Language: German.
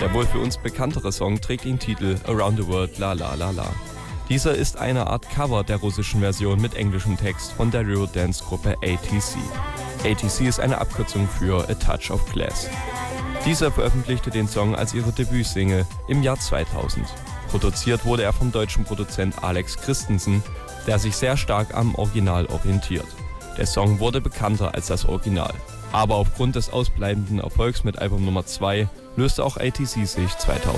Der wohl für uns bekanntere Song trägt den Titel Around the World La La La La. Dieser ist eine Art Cover der russischen Version mit englischem Text von der Eurodance-Gruppe ATC. ATC ist eine Abkürzung für A Touch of Class. Dieser veröffentlichte den Song als ihre Debütsingle im Jahr 2000. Produziert wurde er vom deutschen Produzent Alex Christensen, der sich sehr stark am Original orientiert. Der Song wurde bekannter als das Original. Aber aufgrund des ausbleibenden Erfolgs mit Album Nummer 2 löste auch ATC sich 2000